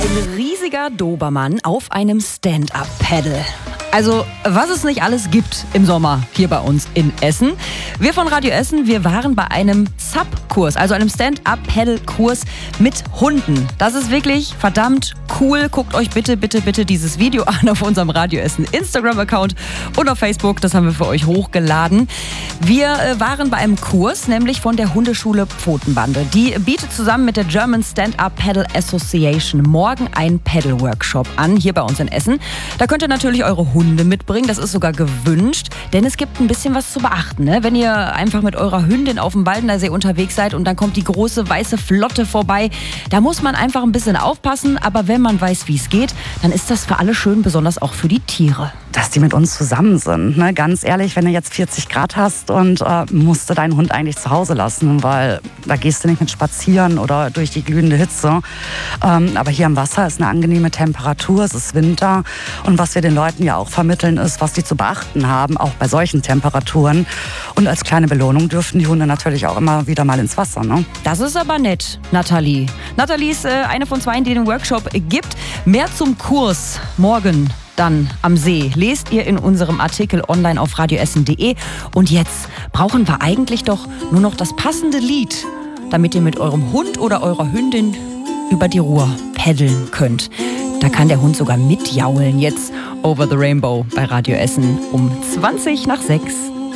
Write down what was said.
Ein riesiger Dobermann auf einem Stand-Up-Paddle. Also, was es nicht alles gibt im Sommer hier bei uns in Essen. Wir von Radio Essen, wir waren bei einem SUP-Kurs, also einem Stand-Up-Paddle-Kurs mit Hunden. Das ist wirklich verdammt cool. Guckt euch bitte dieses Video an auf unserem Radio Essen Instagram-Account und auf Facebook. Das haben wir für euch hochgeladen. Wir waren bei einem Kurs, nämlich von der Hundeschule Pfotenbande. Die bietet zusammen mit der German Stand-Up Paddle Association morgen einen Paddle-Workshop an, hier bei uns in Essen. Da könnt ihr natürlich eure Hunde mitbringen, das ist sogar gewünscht, denn es gibt ein bisschen was zu beachten. Ne? Wenn ihr einfach mit eurer Hündin auf dem Baldeneysee unterwegs seid und dann kommt die große weiße Flotte vorbei, da muss man einfach ein bisschen aufpassen, aber wenn man weiß, wie es geht, dann ist das für alle schön, besonders auch für die Tiere. Dass die mit uns zusammen sind. Ne? Ganz ehrlich, wenn du jetzt 40 Grad hast und musst du deinen Hund eigentlich zu Hause lassen, weil da gehst du nicht mit spazieren oder durch die glühende Hitze. Aber hier am Wasser ist eine angenehme Temperatur, es ist Winter. Und was wir den Leuten ja auch vermitteln, ist, was die zu beachten haben, auch bei solchen Temperaturen. Und als kleine Belohnung dürften die Hunde natürlich auch immer wieder mal ins Wasser. Ne? Das ist aber nett, Nathalie. Nathalie ist eine von zwei, die den Workshop gibt. Mehr zum Kurs morgen dann am See lest ihr in unserem Artikel online auf radioessen.de. Und jetzt brauchen wir eigentlich doch nur noch das passende Lied, damit ihr mit eurem Hund oder eurer Hündin über die Ruhr paddeln könnt. Da kann der Hund sogar mitjaulen. Jetzt Over the Rainbow bei Radio Essen um 20 nach 6.